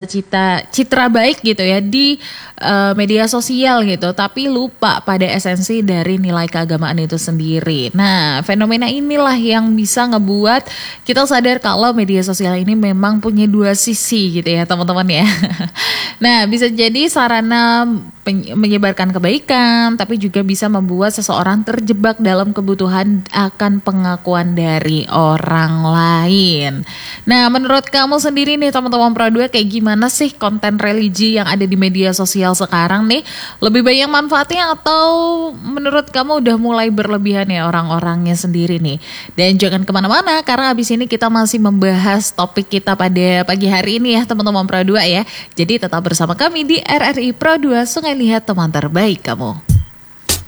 citra baik gitu ya di media sosial gitu, tapi lupa pada esensi dari nilai keagamaan itu sendiri. Nah, fenomena inilah yang bisa ngebuat kita sadar kalau media sosial ini memang punya dua sisi gitu ya teman-teman ya. Nah, bisa jadi sarana menyebarkan kebaikan, tapi juga bisa membuat seseorang terjebak dalam kebutuhan akan pengakuan dari orang lain. Nah, menurut kamu sendiri nih teman-teman Pro 2, kayak gimana sih konten religi yang ada di media sosial sekarang nih? Lebih banyak manfaatnya atau menurut kamu udah mulai berlebihan ya orang-orangnya sendiri nih? Dan jangan kemana-mana karena abis ini kita masih membahas topik kita pada pagi hari ini ya teman-teman Pro 2 ya. Jadi tetap bersama kami di RRI Pro 2 Sungai Lihat, teman terbaik kamu.